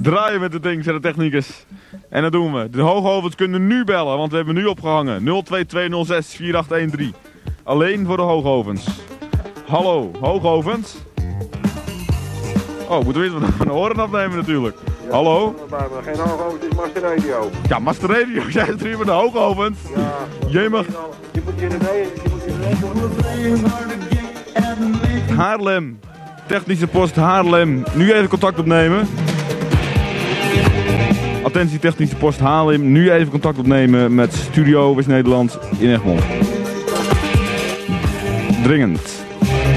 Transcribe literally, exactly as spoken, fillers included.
draaien met het ding, zegt de technicus. En dat doen we. De hoogovens kunnen nu bellen, want we hebben nu opgehangen. nul twee twee nul zes vier acht een drie. Alleen voor de hoogovens. Hallo, hoogovens. Oh, moeten we eens van de oren afnemen natuurlijk. Ja, hallo? Geen hoogovens, het is Master Radio. Ja, Master Radio, jij zit hier met de hoogovens. Ja. Jij mag... Je moet je erbij, je moet je erbij. Haarlem. Technische post Haarlem. Nu even contact opnemen. Attentie Technische post Haarlem. Nu even contact opnemen met Studio West-Nederland in Egmond. Dringend.